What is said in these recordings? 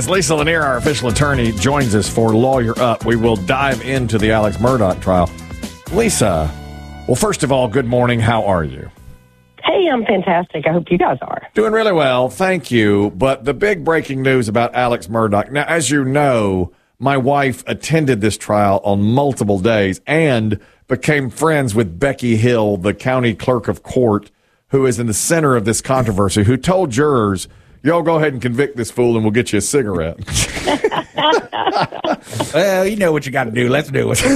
As Lisa Lanier, our official attorney, joins us for Lawyer Up, we will dive into the Alex Murdaugh trial. Lisa, well, first of all, good morning. How are you? Hey, I'm fantastic. I hope you guys are. Doing really well, thank you. But the big breaking news about Alex Murdaugh. Now, as you know, my wife attended this trial on multiple days and became friends with Becky Hill, the county clerk of court, who is in the center of this controversy, who told jurors, y'all go ahead and convict this fool and we'll get you a cigarette. Well, you know what you got to do. Let's do it.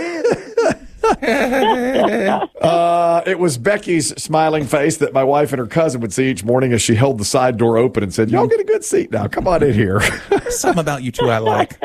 It was Becky's smiling face that my wife and her cousin would see each morning as she held the side door open and said, y'all get a good seat now. Come on in here. Something about you two I like.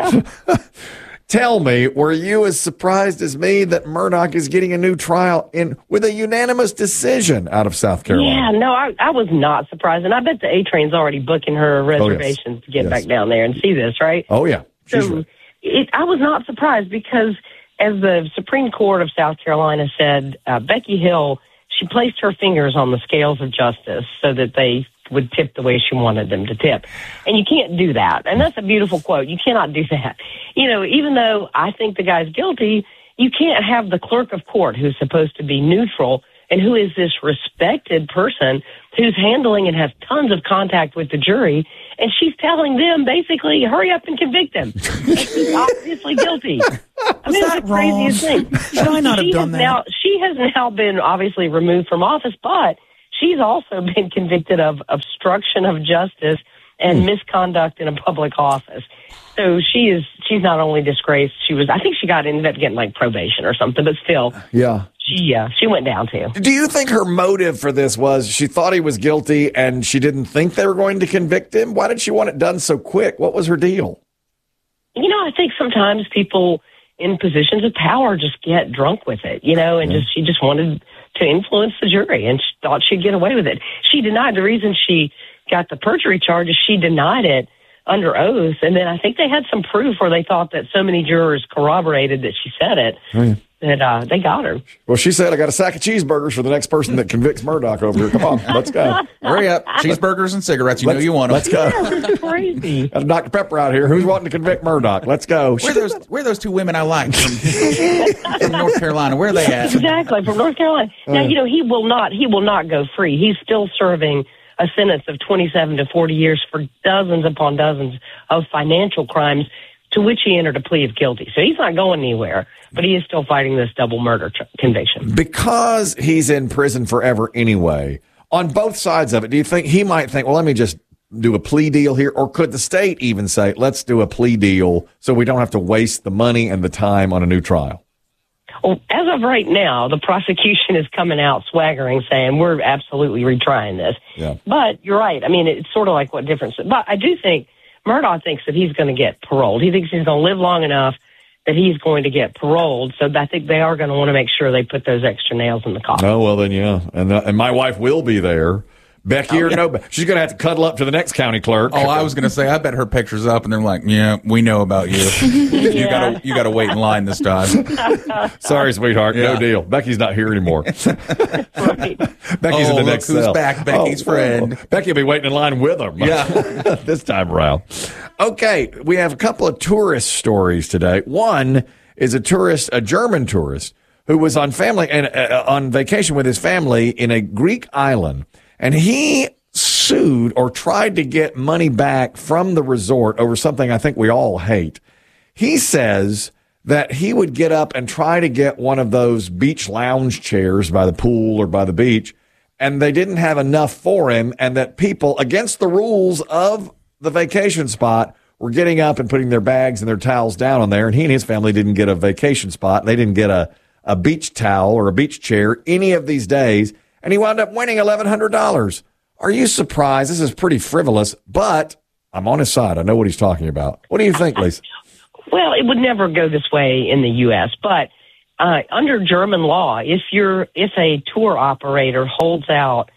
Tell me, were you as surprised as me that Murdaugh is getting a new trial with a unanimous decision out of South Carolina? Yeah, no, I was not surprised. And I bet the A-Train's already booking her reservations to get back down there and see this, right? Oh, yeah. So I was not surprised because, as the Supreme Court of South Carolina said, Becky Hill, she placed her fingers on the scales of justice so that they would tip the way she wanted them to tip. And you can't do that. And that's a beautiful quote. You cannot do that. You know, even though I think the guy's guilty, you can't have the clerk of court, who's supposed to be neutral and who is this respected person who's handling and has tons of contact with the jury, and she's telling them basically, hurry up and convict him. He's obviously guilty. I mean, it's the craziest thing. Should I not have done that? She has now been obviously removed from office, but she's also been convicted of obstruction of justice and misconduct in a public office. So she's not only disgraced, I think she ended up getting like probation or something, but still. Yeah. She went down too. Do you think her motive for this was she thought he was guilty and she didn't think they were going to convict him? Why did she want it done so quick? What was her deal? You know, I think sometimes people in positions of power just get drunk with it, you know, and she just wanted to influence the jury and she thought she'd get away with it. She denied the reason she got the perjury charges. She denied it under oath. And then I think they had some proof where they thought that so many jurors corroborated that she said it. That they got her. Well, she said, I got a sack of cheeseburgers for the next person that convicts Murdaugh over here. Come on, let's go. Hurry up. Cheeseburgers and cigarettes. You know you want them. Let's go. Yeah, it's crazy. Got Dr. Pepper out here. Who's wanting to convict Murdaugh? Let's go. Where are those two women I like from North Carolina? Where are they at? Exactly, from North Carolina. Now, you know, he will not go free. He's still serving a sentence of 27 to 40 years for dozens upon dozens of financial crimes to which he entered a plea of guilty. So he's not going anywhere, but he is still fighting this double murder conviction. Because he's in prison forever anyway, on both sides of it, do you think he might think, well, let me just do a plea deal here? Or could the state even say, let's do a plea deal so we don't have to waste the money and the time on a new trial? Well, as of right now, the prosecution is coming out swaggering, saying we're absolutely retrying this. Yeah. But you're right. I mean, it's sort of like what difference. But I do think Murdaugh thinks that he's going to get paroled. He thinks he's going to live long enough that he's going to get paroled. So I think they are going to want to make sure they put those extra nails in the coffin. Oh, well, then, yeah. And my wife will be there. Becky or no, she's going to have to cuddle up to the next county clerk. Oh, I was going to say, I bet her picture's up, and they're like, yeah, we know about you. You got to wait in line this time. Sorry, sweetheart. Yeah. No deal. Becky's not here anymore. Right. Becky's in the next who's cell. back? Becky's friend. Becky will be waiting in line with him. Yeah. This time around. Okay, we have a couple of tourist stories today. One is a German tourist who was on vacation with his family in a Greek island. And he sued or tried to get money back from the resort over something I think we all hate. He says that he would get up and try to get one of those beach lounge chairs by the pool or by the beach, and they didn't have enough for him, and that people, against the rules of the vacation spot, were getting up and putting their bags and their towels down on there, and he and his family didn't get a vacation spot. They didn't get a beach towel or a beach chair any of these days. And he wound up winning $1,100. Are you surprised? This is pretty frivolous, but I'm on his side. I know what he's talking about. What do you think, Lisa? Well, it would never go this way in the U.S., but under German law, if a tour operator holds out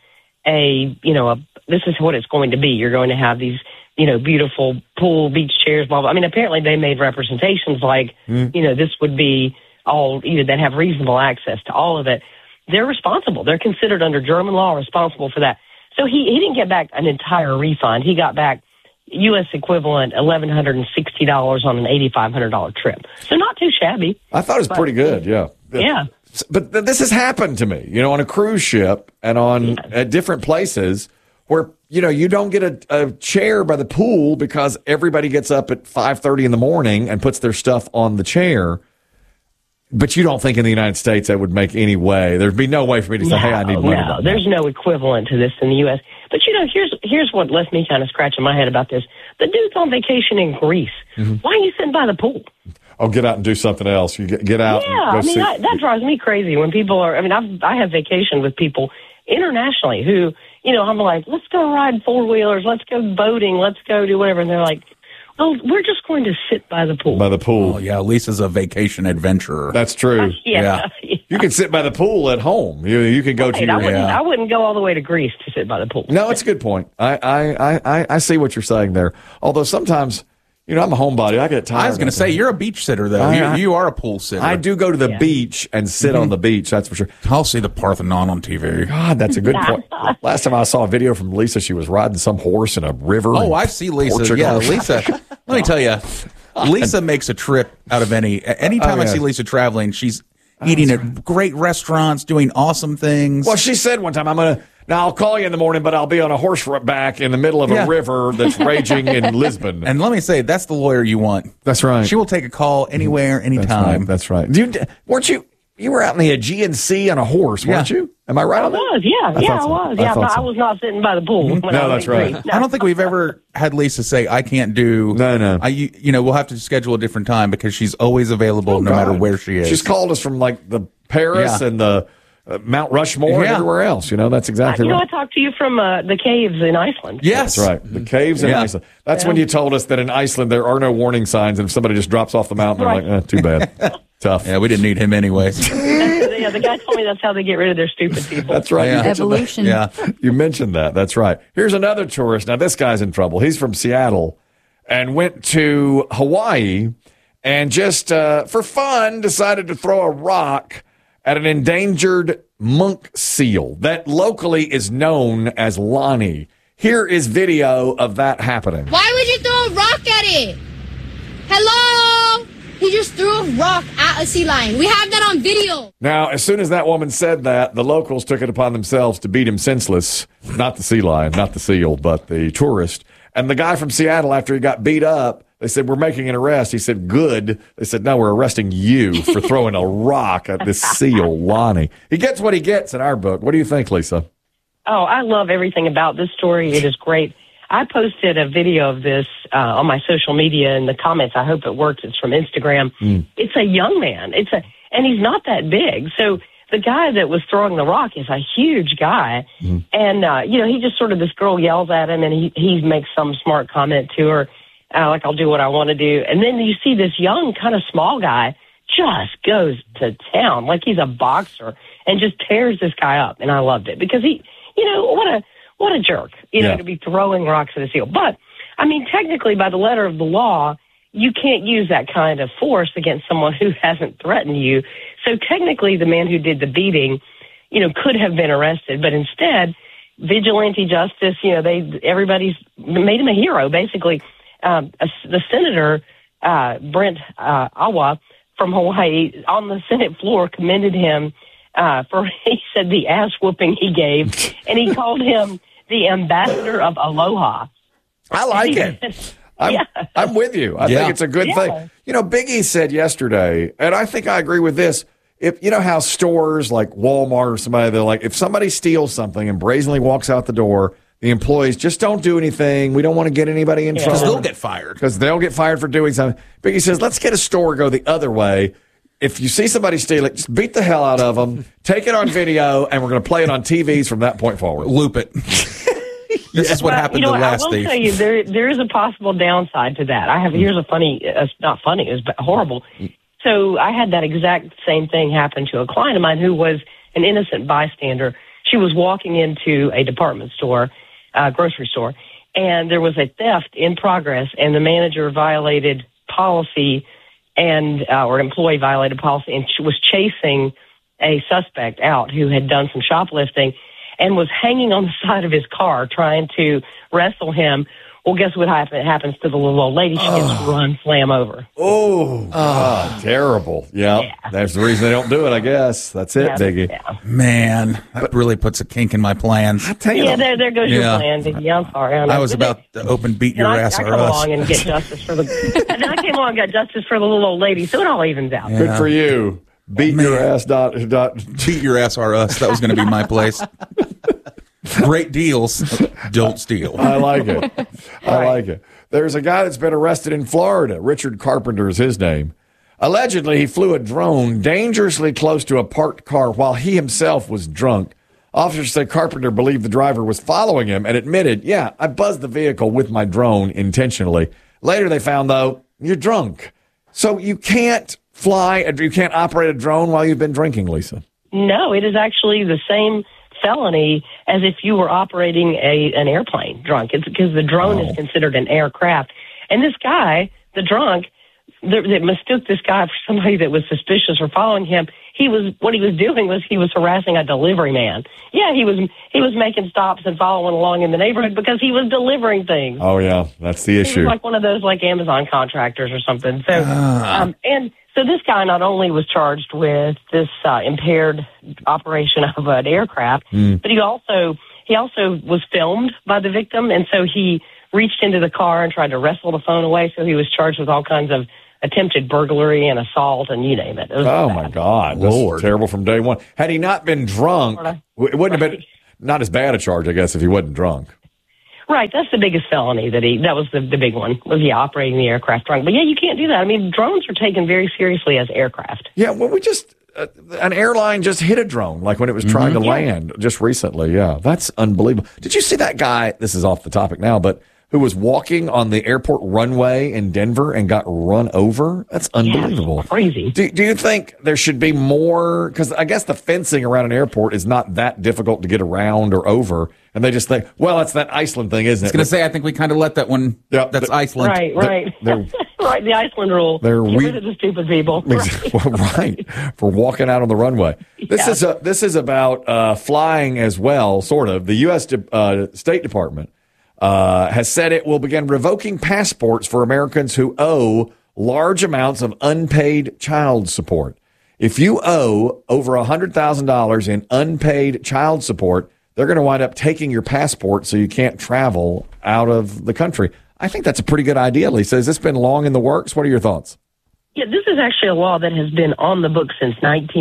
this is what it's going to be. You're going to have these, beautiful pool, beach chairs, blah, blah. I mean, apparently they made representations like, this would be all, that have reasonable access to all of it. They're responsible. They're considered under German law responsible for that. So he didn't get back an entire refund. He got back U.S. equivalent $1,160 on an $8,500 trip. So not too shabby. I thought it was pretty good. Yeah. Yeah. But this has happened to me, on a cruise ship and at different places where, you don't get a chair by the pool because everybody gets up at 5:30 in the morning and puts their stuff on the chair. But you don't think in the United States that would make any way. There'd be no way for me to say, hey, I need money. No, there's no equivalent to this in the U.S. But, here's what left me kind of scratching my head about this. The dude's on vacation in Greece. Mm-hmm. Why are you sitting by the pool? Oh, get out and do something else. You get out. Yeah, that drives me crazy when people are. I have vacationed with people internationally who, I'm like, let's go ride four-wheelers, let's go boating, let's go do whatever. And they're like, well, we're just going to sit by the pool. By the pool. Oh, yeah, Lisa's a vacation adventurer. That's true. Yeah. You can sit by the pool at home. You can go to your... I wouldn't go all the way to Greece to sit by the pool. No, it's a good point. I see what you're saying there. Although sometimes... I'm a homebody. I get tired. I was going to say, you're a beach sitter, though. You are a pool sitter. I do go to the beach and sit on the beach, that's for sure. I'll see the Parthenon on TV. God, that's a good point. Last time I saw a video from Lisa, she was riding some horse in a river. Oh, I see Lisa. Portugal. Yeah, Lisa. Let me tell you, Lisa makes a trip out of anytime I see Lisa traveling, she's eating at great restaurants, doing awesome things. Well, she said one time, Now, I'll call you in the morning, but I'll be on a horseback in the middle of a river that's raging in Lisbon. And let me say, that's the lawyer you want. That's right. She will take a call anywhere, anytime. That's right. Weren't you? You were out in the Aegean Sea on a horse, weren't you? Am I right on that? I was. Yeah, I was not sitting by the pool. No, that's right. No. I don't think we've ever had Lisa say, I can't do... No. We'll have to schedule a different time because she's always available no matter where she is. She's called us from, the Paris and the... Mount Rushmore and everywhere else. That's exactly right. I talked to you from the caves in Iceland. Yes. That's right. The caves in Iceland. That's when you told us that in Iceland there are no warning signs, and if somebody just drops off the mountain, they're like, too bad. Tough. Yeah, we didn't need him anyways. The guy told me that's how they get rid of their stupid people. That's right. Yeah. Evolution. Yeah. You mentioned that. That's right. Here's another tourist. Now, this guy's in trouble. He's from Seattle and went to Hawaii and just for fun decided to throw a rock at an endangered monk seal that locally is known as Lonnie. Here is video of that happening. Why would you throw a rock at it? Hello? He just threw a rock at a sea lion. We have that on video. Now, as soon as that woman said that, the locals took it upon themselves to beat him senseless. Not the sea lion, not the seal, but the tourist. And the guy from Seattle, after he got beat up, they said, we're making an arrest. He said, good. They said, no, we're arresting you for throwing a rock at this seal, Lonnie. He gets what he gets in our book. What do you think, Lisa? Oh, I love everything about this story. It is great. I posted a video of this on my social media in the comments. I hope it works. It's from Instagram. It's a young man. And he's not that big. So the guy that was throwing the rock is a huge guy. And, he just this girl yells at him and he makes some smart comment to her. I'll do what I want to do. And then you see this young, kind of small guy just goes to town like he's a boxer and just tears this guy up. And I loved it because he, what a jerk, to be throwing rocks at a seal. But, technically by the letter of the law, you can't use that kind of force against someone who hasn't threatened you. So technically the man who did the beating, could have been arrested. But instead, vigilante justice, everybody's made him a hero, basically. The senator, Brent Awa from Hawaii, on the Senate floor commended him for, he said, the ass whooping he gave, and he called him the ambassador of aloha. I like it. I'm with you. I think it's a good thing. Biggie said yesterday, and I think I agree with this, if how stores like Walmart or somebody, they're like, if somebody steals something and brazenly walks out the door, the employees just don't do anything. We don't want to get anybody in trouble. Because they'll get fired. Because they'll get fired for doing something. Biggie says, let's get a store go the other way. If you see somebody steal it, just beat the hell out of them, take it on video, and we're going to play it on TVs from that point forward. Loop it. This is what happened to the last thief. I will tell you, there is a possible downside to that. Here's a funny, it's not funny, it's horrible. So I had that exact same thing happen to a client of mine who was an innocent bystander. She was walking into a department store, grocery store, and there was a theft in progress, and the manager violated policy or employee violated policy and was chasing a suspect out who had done some shoplifting and was hanging on the side of his car trying to wrestle him Well, guess what happens to the little old lady? She gets run slam over. Oh, terrible. Yeah, that's the reason they don't do it, I guess. That's it, Biggie. Yeah. Man, that really puts a kink in my plans. I tell you, There goes your plan, Biggie. I'm sorry. I was about to open Beat Your Ass I or come Us. along and get justice for the. And then I came along and got justice for the little old lady, so it all evens out. good for you. Beat your ass. Beat Your Ass or Us. That was going to be my place. Great deals. Don't steal. I like it. I like it. There's a guy that's been arrested in Florida. Richard Carpenter is his name. Allegedly, he flew a drone dangerously close to a parked car while he himself was drunk. Officers say Carpenter believed the driver was following him and admitted, yeah, I buzzed the vehicle with my drone intentionally. Later, they found, though, you're drunk. So you can't you can't operate a drone while you've been drinking, Lisa. No, it is actually the same felony as if you were operating an airplane drunk. It's because the drone is considered an aircraft. And this guy, the drunk, that mistook this guy for somebody that was suspicious for following him, what he was doing was he was harassing a delivery man. Yeah, he was making stops and following along in the neighborhood because he was delivering things. Oh, yeah, that's the issue. He was like one of those like Amazon contractors or something. So, So this guy not only was charged with this impaired operation of an aircraft, but he also was filmed by the victim, and so he reached into the car and tried to wrestle the phone away. So he was charged with all kinds of attempted burglary and assault, and you name it. Oh my God, that's terrible from day one. Had he not been drunk, it wouldn't have been not as bad a charge, I guess, if he wasn't drunk. Right, that's the biggest felony that was the big one, was operating the aircraft drunk. But yeah, you can't do that. I mean, drones are taken very seriously as aircraft. Yeah, well, we just, an airline just hit a drone, like when it was trying to land just recently. Yeah, that's unbelievable. Did you see that guy, this is off the topic now, but who was walking on the airport runway in Denver and got run over? That's unbelievable. Yeah, crazy. Do you think there should be more? Because I guess the fencing around an airport is not that difficult to get around or over. And they just think, well, it's that Iceland thing, isn't it? I was going to say, I think we kind of let that one. Yeah, that's Iceland. Right. Right, the Iceland rule. Get rid of the stupid people. Right. For walking out on the runway. This is about flying as well, sort of. The U.S. State Department has said it will begin revoking passports for Americans who owe large amounts of unpaid child support. If you owe over $100,000 in unpaid child support, they're going to wind up taking your passport so you can't travel out of the country. I think that's a pretty good idea, Lisa. Has this been long in the works? What are your thoughts? Yeah, this is actually a law that has been on the books since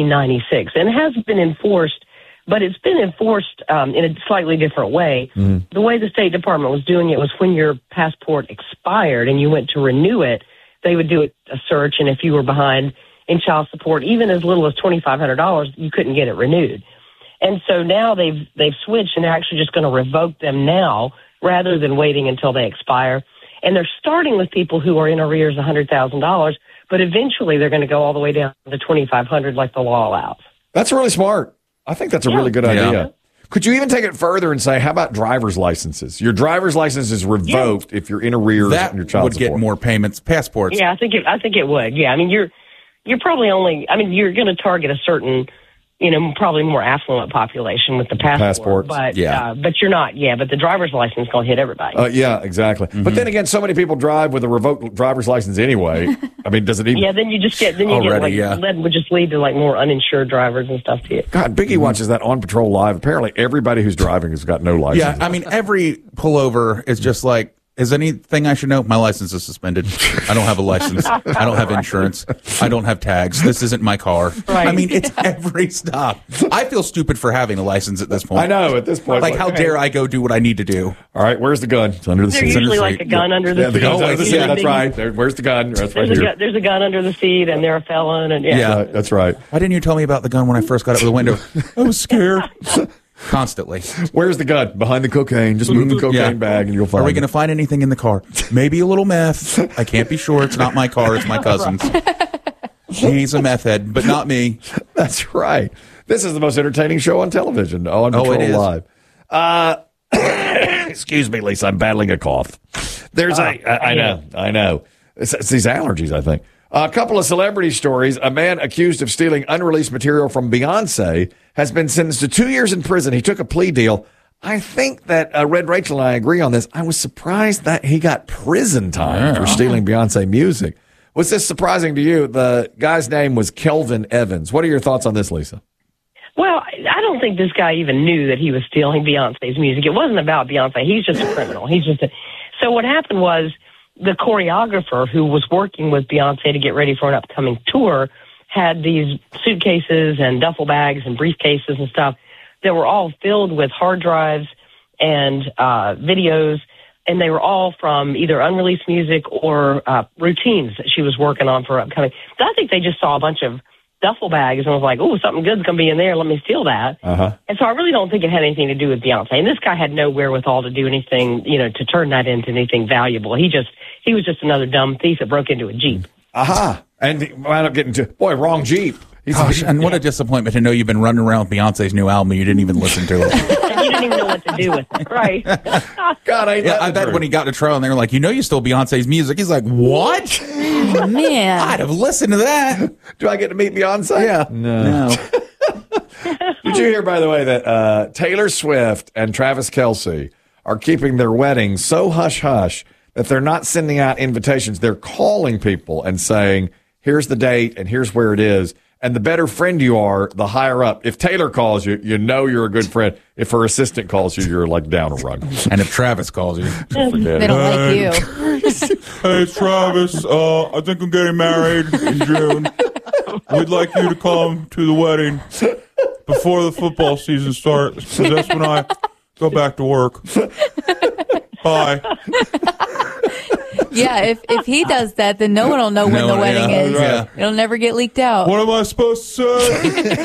1996 and has been enforced, but it's been enforced in a slightly different way. The way the State Department was doing it was when your passport expired and you went to renew it, they would do a search, and if you were behind in child support, even as little as $2,500, you couldn't get it renewed. And so now they've switched, and they're actually just going to revoke them now rather than waiting until they expire. And they're starting with people who are in arrears $100,000, but eventually they're going to go all the way down to $2,500 like the law allows. That's really smart. I think that's a really good idea. Could you even take it further and say, how about driver's licenses? Your driver's license is revoked if you're in arrears on your child support. That would get more payments. Passports. Yeah, I think it would. Yeah, I mean, you're probably you're going to target a certain, probably more affluent population with the passport. But you're not. Yeah, but the driver's license is going to hit everybody. Yeah, exactly. But then again, so many people drive with a revoked driver's license anyway. I mean, does it even? Yeah, then you get lead would just lead to like more uninsured drivers and stuff too. God, Biggie watches that On Patrol Live. Apparently, everybody who's driving has got no license. Yeah, I mean, every pullover is just like, is anything I should know? My license is suspended. I don't have a license. I don't have insurance. I don't have tags. This isn't my car. Right. I mean, it's every stop. I feel stupid for having a license at this point. I know, at this point. Like, how dare I go do what I need to do? All right, where's the gun? It's under the seat. There's usually like a gun under the seat. The gun's under the seat. That's right. Where's the gun? That's right here. There's a gun under the seat, and they're a felon. And yeah, that's right. Why didn't you tell me about the gun when I first got out of the window? I was scared. Constantly. Where's the gun? Behind the cocaine. Just move the cocaine bag and you'll find it. Are we going to find anything in the car? Maybe a little meth. I can't be sure. It's not my car. It's my cousin's. He's a meth head, but not me. That's right. This is the most entertaining show on television. On Patrol Live. Excuse me, Lisa. I'm battling a cough. I know. It's these allergies, I think. A couple of celebrity stories. A man accused of stealing unreleased material from Beyonce has been sentenced to 2 years in prison. He took a plea deal. I think that Red Rachel and I agree on this. I was surprised that he got prison time for stealing Beyonce music. Was this surprising to you? The guy's name was Kelvin Evans. What are your thoughts on this, Lisa? Well, I don't think this guy even knew that he was stealing Beyonce's music. It wasn't about Beyonce. He's just a criminal. So what happened was the choreographer who was working with Beyonce to get ready for an upcoming tour had these suitcases and duffel bags and briefcases and stuff that were all filled with hard drives and videos, and they were all from either unreleased music or routines that she was working on for upcoming. So I think they just saw a bunch of duffel bags and was like, oh, something good's going to be in there. Let me steal that. And so I really don't think it had anything to do with Beyonce. And this guy had no wherewithal to do anything, to turn that into anything valuable. He was just another dumb thief that broke into a Jeep. And he wound up getting wrong Jeep. Gosh, and what a disappointment to know you've been running around with Beyonce's new album and you didn't even listen to it. You didn't even know what to do with it, right? God, I bet when he got to trial and they were like, you stole Beyonce's music. He's like, what? Oh, man. I'd have listened to that. Do I get to meet Beyonce? Yeah. No. Did you hear, by the way, that Taylor Swift and Travis Kelce are keeping their wedding so hush-hush that they're not sending out invitations. They're calling people and saying, here's the date and here's where it is. And the better friend you are, the higher up. If Taylor calls you, you know you're a good friend. If her assistant calls you, you're like down a rung. And if Travis calls you, they don't like you. Hey, Travis, I think I'm getting married in June. We'd like you to come to the wedding before the football season starts, because that's when I go back to work. Bye. Yeah, if he does that, then no one will know when the wedding is. Yeah. It'll never get leaked out. What am I supposed to say?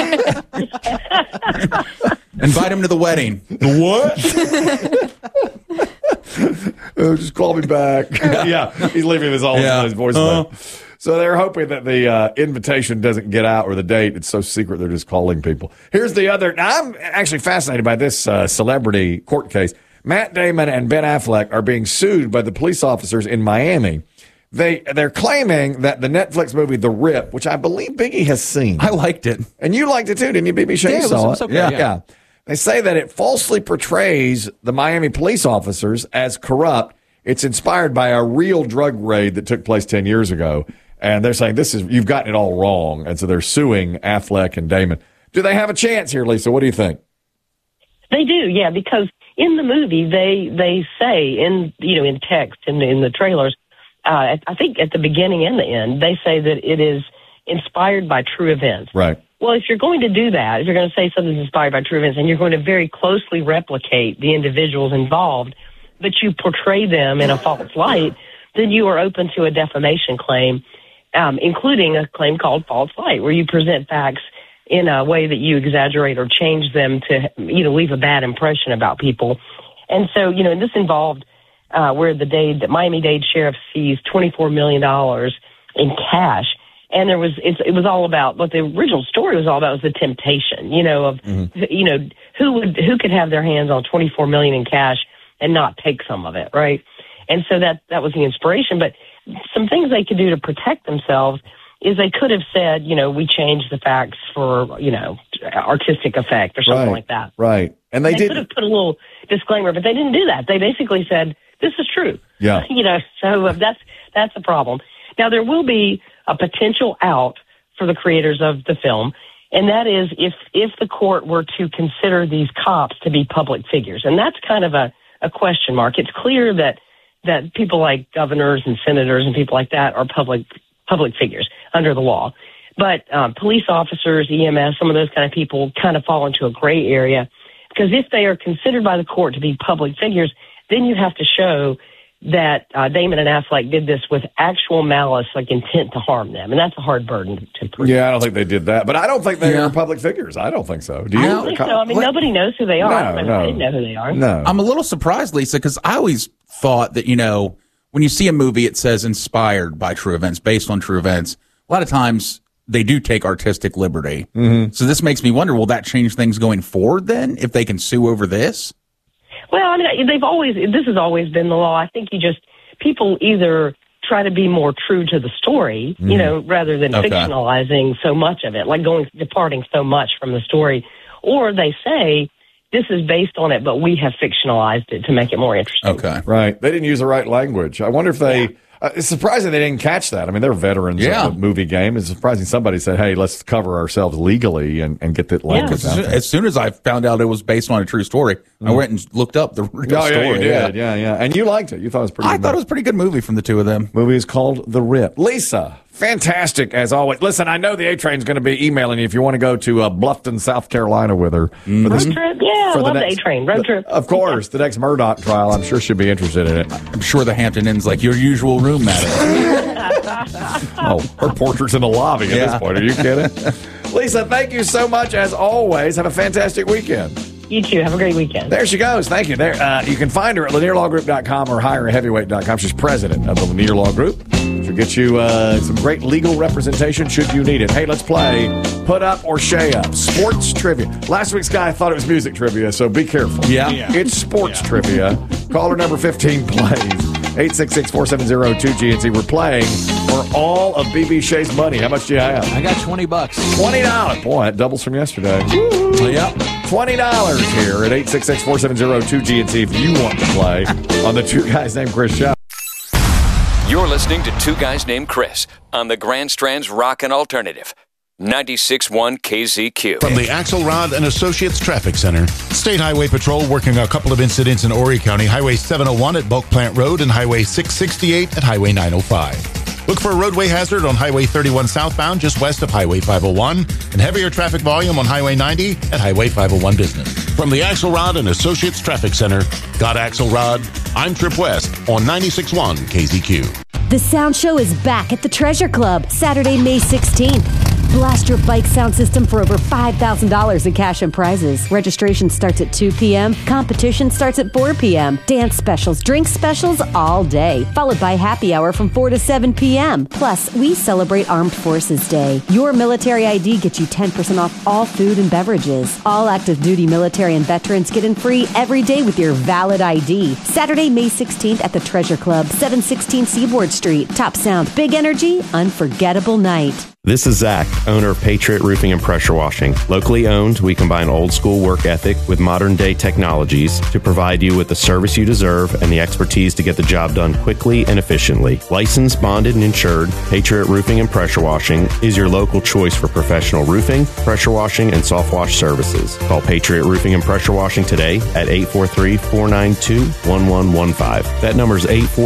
Invite him to the wedding. The what? Just call me back. Yeah, he's leaving this all in his voicemail. So they're hoping that the invitation doesn't get out or the date. It's so secret they're just calling people. Here's the other. Now, I'm actually fascinated by this celebrity court case. Matt Damon and Ben Affleck are being sued by the police officers in Miami. They're claiming that the Netflix movie The Rip, which I believe Biggie has seen. I liked it. And you liked it too, didn't you, BB? Shane saw it. Was okay. Yeah. They say that it falsely portrays the Miami police officers as corrupt. It's inspired by a real drug raid that took place 10 years ago. And they're saying you've gotten it all wrong. And so they're suing Affleck and Damon. Do they have a chance here, Lisa? What do you think? They do, yeah, because in the movie they say in text in the trailers, I think at the beginning and the end, they say that it is inspired by true events. Right. Well, if you're going to do that, if you're going to say something's inspired by true events, and you're going to very closely replicate the individuals involved, but you portray them in a false light, then you are open to a defamation claim, including a claim called false light, where you present facts in a way that you exaggerate or change them to, leave a bad impression about people. And so, this involved where the Miami-Dade sheriff seized $24 million in cash. And it was all about what the original story was all about was the temptation, who could have their hands on $24 million in cash and not take some of it, right? And so that was the inspiration. But some things they could do to protect themselves is they could have said, we changed the facts for, artistic effect or something like that. Right. And they could have put a little disclaimer, but they didn't do that. They basically said, this is true. Yeah. So that's a problem. Now, there will be a potential out for the creators of the film, and that is if the court were to consider these cops to be public figures. And that's kind of a question mark. It's clear that people like governors and senators and people like that are public figures under the law. But police officers, EMS, some of those kind of people kind of fall into a gray area, because if they are considered by the court to be public figures, then you have to show that Damon and Affleck did this with actual malice, like intent to harm them. And that's a hard burden to prove. Yeah, I don't think they did that. But I don't think they are public figures. I don't think so. Do you? I don't think so. I mean, nobody knows who they are. No. I didn't know who they are. No. I'm a little surprised, Lisa, because I always thought that, when you see a movie, it says inspired by true events, based on true events. A lot of times they do take artistic liberty. Mm-hmm. So this makes me wonder, will that change things going forward then, if they can sue over this? Well, I mean, this has always been the law. I think people either try to be more true to the story, rather than fictionalizing so much of it, like departing so much from the story, or they say, this is based on it, but we have fictionalized it to make it more interesting. Okay. Right. They didn't use the right language. I wonder if they... it's surprising they didn't catch that. I mean, they're veterans of the movie game. It's surprising somebody said, hey, let's cover ourselves legally and get that language out there. As soon as I found out it was based on a true story, I went and looked up the real story. Yeah, you did. Yeah. And you liked it. You thought it was pretty good. I thought it was a pretty good movie from the two of them. Movie is called The Rip. Lisa, fantastic as always. Listen, I know the A-Train's going to be emailing you if you want to go to Bluffton, South Carolina with her. For Road trip? Yeah, I love the A-Train. Road trip. Of course. The next Murdoch trial, I'm sure she'll be interested in it. I'm sure the Hampton Inn's like your usual room, madam. Oh, her portrait's in the lobby at this point. Are you kidding? Lisa, thank you so much as always. Have a fantastic weekend. You too. Have a great weekend. There she goes. Thank you. There, you can find her at LanierLawGroup.com or HireAHeavyweight.com. She's president of the Lanier Law Group. She'll get you some great legal representation should you need it. Hey, let's play Put Up or Shay Up. Sports trivia. Last week's guy thought it was music trivia, so be careful. Yeah. It's sports trivia. Caller number 15 plays. 866-470-2GNC. We're playing for all of BB Shay's money. How much do you have? I got $20. $20. Boy, that doubles from yesterday. Yep. $20 here at 866-470-2GNC if you want to play on the Two Guys Named Chris show. You're listening to Two Guys Named Chris on the Grand Strand's Rockin' Alternative. 96.1 KZQ. From the Axelrod and Associates Traffic Center, State Highway Patrol working a couple of incidents in Horry County, Highway 701 at Bulk Plant Road and Highway 668 at Highway 905. Look for a roadway hazard on Highway 31 southbound just west of Highway 501 and heavier traffic volume on Highway 90 at Highway 501 Business. From the Axelrod and Associates Traffic Center, got Axelrod, I'm Trip West on 96.1 KZQ. The Sound Show is back at the Treasure Club, Saturday, May 16th. Blast your bike sound system for over $5,000 in cash and prizes. Registration starts at 2 p.m. Competition starts at 4 p.m. Dance specials, drink specials all day, followed by happy hour from 4 to 7 p.m. Plus, we celebrate Armed Forces Day. Your military ID gets you 10% off all food and beverages. All active duty military and veterans get in free every day with your valid ID. Saturday, May 16th at the Treasure Club, 716 Seaboard Street. Top sound, big energy, unforgettable night. This is Zach, owner of Patriot Roofing and Pressure Washing. Locally owned, we combine old school work ethic with modern day technologies to provide you with the service you deserve and the expertise to get the job done quickly and efficiently. Licensed, bonded, and insured, Patriot Roofing and Pressure Washing is your local choice for professional roofing, pressure washing, and soft wash services. Call Patriot Roofing and Pressure Washing today at 843-492-1115. That number is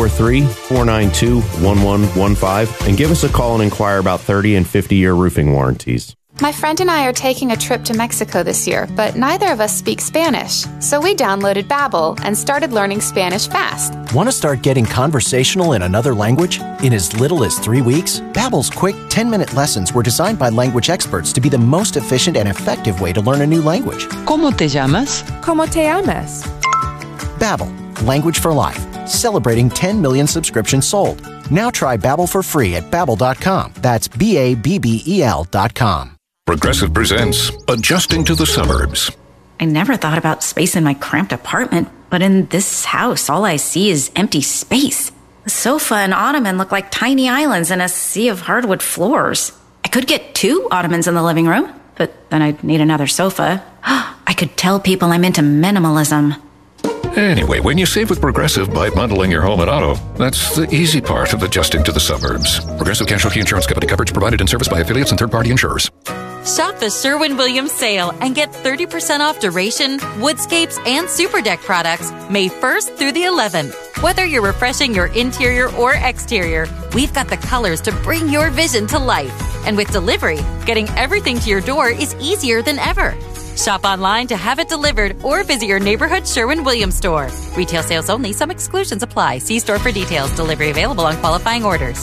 843-492-1115, and give us a call and inquire about 30 and 50-year roofing warranties. My friend and I are taking a trip to Mexico this year, but neither of us speak Spanish. So we downloaded Babbel and started learning Spanish fast. Want to start getting conversational in another language? In as little as 3 weeks, Babbel's quick 10-minute lessons were designed by language experts to be the most efficient and effective way to learn a new language. ¿Cómo te llamas? ¿Cómo te llamas? Babbel, language for life. Celebrating 10 million subscriptions sold. Now try Babbel for free at Babbel.com. That's Babbel.com. Progressive presents Adjusting to the Suburbs. I never thought about space in my cramped apartment, but in this house, all I see is empty space. The sofa and ottoman look like tiny islands in a sea of hardwood floors. I could get 2 ottomans in the living room, but then I'd need another sofa. I could tell people I'm into minimalism. Anyway, when you save with Progressive by bundling your home and auto, that's the easy part of adjusting to the suburbs. Progressive Casualty Insurance Company. Coverage provided and serviced by affiliates and third-party insurers. Shop the Sherwin-Williams sale and get 30% off Duration, Woodscapes, and Super Deck products May 1st through the 11th. Whether you're refreshing your interior or exterior, we've got the colors to bring your vision to life. And with delivery, getting everything to your door is easier than ever. Shop online to have it delivered or visit your neighborhood Sherwin-Williams store. Retail sales only. Some exclusions apply. See store for details. Delivery available on qualifying orders.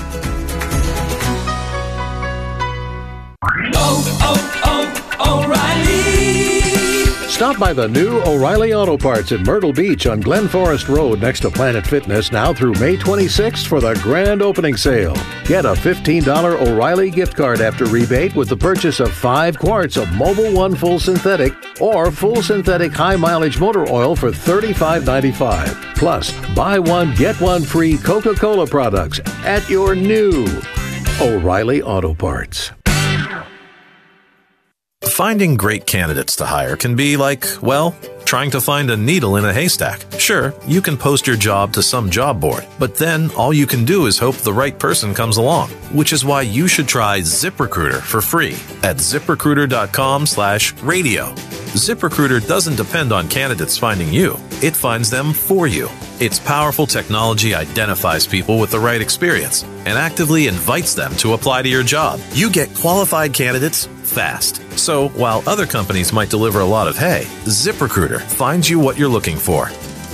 O'Reilly. Stop by the new O'Reilly Auto Parts in Myrtle Beach on Glen Forest Road next to Planet Fitness now through May 26th for the grand opening sale. Get a $15 O'Reilly gift card after rebate with the purchase of 5 quarts of Mobil 1 Full Synthetic or Full Synthetic High Mileage Motor Oil for $35.95. Plus, buy one, get one free Coca-Cola products at your new O'Reilly Auto Parts. Finding great candidates to hire can be like, well, trying to find a needle in a haystack. Sure, you can post your job to some job board, but then all you can do is hope the right person comes along, which is why you should try ZipRecruiter for free at ZipRecruiter.com/radio. ZipRecruiter doesn't depend on candidates finding you. It finds them for you. Its powerful technology identifies people with the right experience and actively invites them to apply to your job. You get qualified candidates fast. So while other companies might deliver a lot of hay, ZipRecruiter finds you what you're looking for.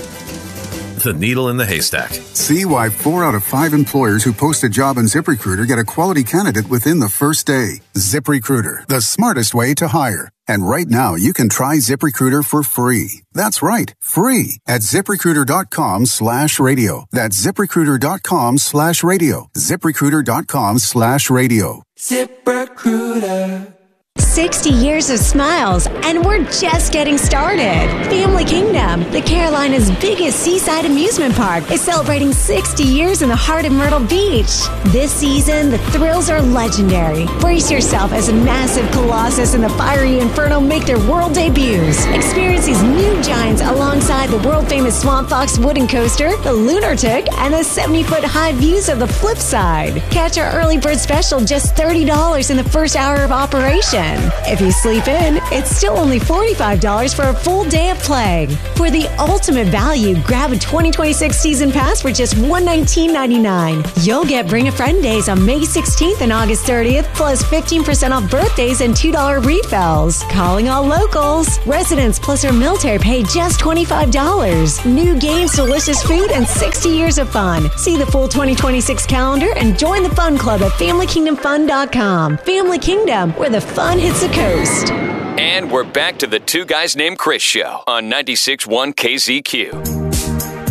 The needle in the haystack. See why 4 out of 5 employers who post a job on ZipRecruiter get a quality candidate within the first day. ZipRecruiter, the smartest way to hire. And right now, you can try ZipRecruiter for free. That's right, free at ZipRecruiter.com/radio. That's ZipRecruiter.com/radio. ZipRecruiter.com/radio. ZipRecruiter. 60 years of smiles, and we're just getting started. Family Kingdom, the Carolinas' biggest seaside amusement park, is celebrating 60 years in the heart of Myrtle Beach. This season, the thrills are legendary. Brace yourself as a massive colossus and the fiery inferno make their world debuts. Experience these new giants alongside the world-famous Swamp Fox wooden coaster, the Lunar Tick, and the 70-foot high views of the flip side. Catch our early bird special, just $30 in the first hour of operation. If you sleep in, it's still only $45 for a full day of play. For the ultimate value, grab a 2026 season pass for just $119.99. You'll get Bring a Friend days on May 16th and August 30th, plus 15% off birthdays and $2 refills. Calling all locals. Residents plus our military pay just $25. New games, delicious food, and 60 years of fun. See the full 2026 calendar and join the fun club at FamilyKingdomFun.com. Family Kingdom, where the fun hits the coast. And we're back to the Two Guys Named Chris show on 96.1 KZQ.